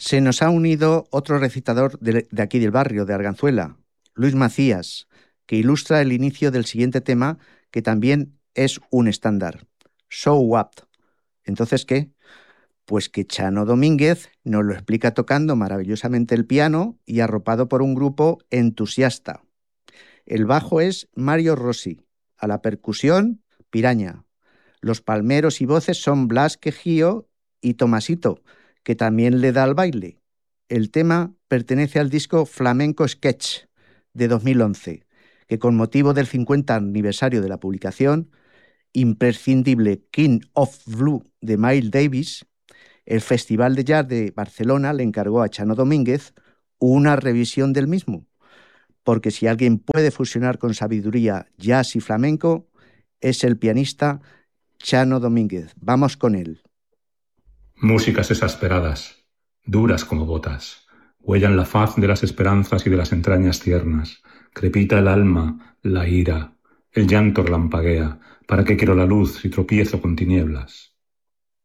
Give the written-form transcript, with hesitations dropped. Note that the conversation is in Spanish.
Se nos ha unido otro recitador de aquí del barrio, de Arganzuela, Luis Macías, que ilustra el inicio del siguiente tema, que también es un estándar. So What. Entonces, ¿qué? Pues que Chano Domínguez nos lo explica tocando maravillosamente el piano y arropado por un grupo entusiasta. El bajo es Mario Rossi, a la percusión, Piraña. Los palmeros y voces son Blas Quejío y Tomasito, que también le da al baile. El tema pertenece al disco Flamenco Sketch de 2011, que con motivo del 50 aniversario de la publicación, imprescindible King of Blue de Miles Davis, el Festival de Jazz de Barcelona le encargó a Chano Domínguez una revisión del mismo, porque si alguien puede fusionar con sabiduría jazz y flamenco, es el pianista Chano Domínguez. Vamos con él. Músicas exasperadas, duras como botas, huellan la faz de las esperanzas y de las entrañas tiernas, crepita el alma, la ira, el llanto relampaguea, ¿para qué quiero la luz si tropiezo con tinieblas?